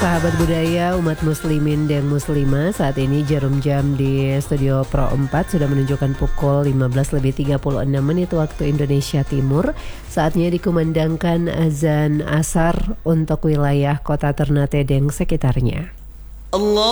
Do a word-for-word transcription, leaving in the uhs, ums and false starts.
sahabat budaya umat muslimin dan muslimah, saat ini jarum jam di Studio Pro empat sudah menunjukkan pukul lima belas lebih tiga puluh enam menit waktu Indonesia Timur. Saatnya dikumandangkan azan asar untuk wilayah kota Ternate dan sekitarnya. Allah